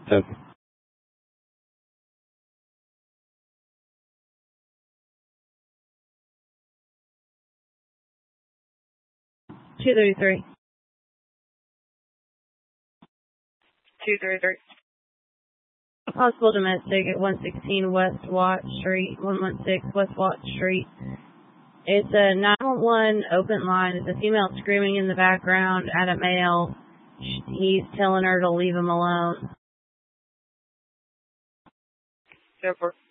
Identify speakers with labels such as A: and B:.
A: Okay.
B: 233.
C: 233.
B: Possible domestic at 116 West Watt Street, 116 West Watt Street. It's a 911 open line. It's a female screaming in the background at a male. He's telling her to leave him alone.
C: 10-4.